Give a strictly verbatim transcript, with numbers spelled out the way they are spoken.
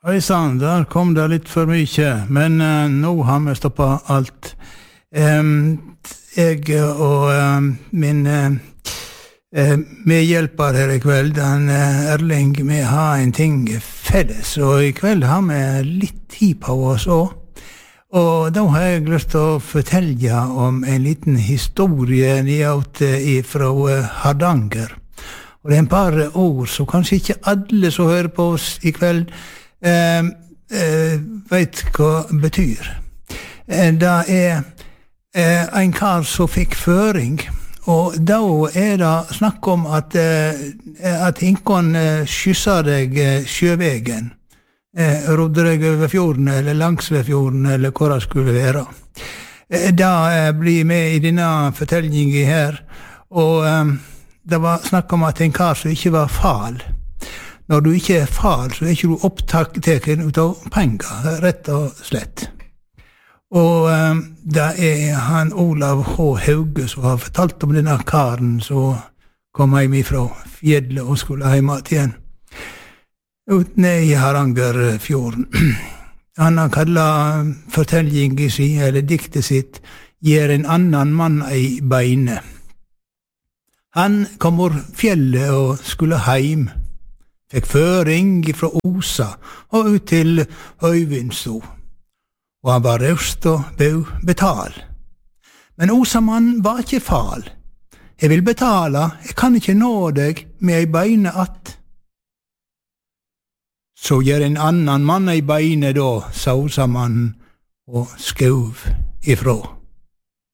Hei sann, der kom det litt for mye, men uh, nå har vi stoppet alt. Um, jeg og uh, min uh, uh, medhjelper her i kveld, han, uh, Erling, vi har en ting felles, og i kveld har vi litt tid på oss også. Og da har jeg lyst til å fortelle om en liten historie nedåt fra uh, Hardanger. Og det er en par ord, så kanskje ikke alle som hører på oss i kveld Eh, eh, vet hva det betyr. Eh, det er eh, en kar som fikk føring, og da er det snakk om at, eh, at inkon eh, skysser deg eh, sjøvegen, eh, rodde deg over fjorden, eller langs ved fjorden, eller hvor det skulle være. Eh, det eh, blir med i denne fortellingen her, og eh, det var snakk om at en kar som ikke var fal. Når du ikke er far, så er ikke du opptaken ut av penger, rett og slett. Og um, det er han Olav H. Hauge som har fortalt om denne karen som kom hjem fra fjellet og skulle hjem igjen. Ut ned i Hardangerfjorden. Han har kallet fortellingen sin, eller diktet sitt, «Gjer en annan mann ei beine». Han kom over fjellet og skulle hjem. Fikk føring fra Osa og ut til Høyvindsto. Og han var raust og bau betal. Men Osamann var ikke fal. Jeg vil betala, jeg kan ikke nå deg med ei beine att. Så gjør en annan mann ei beine da, sa Osamannen og skauv ifrå.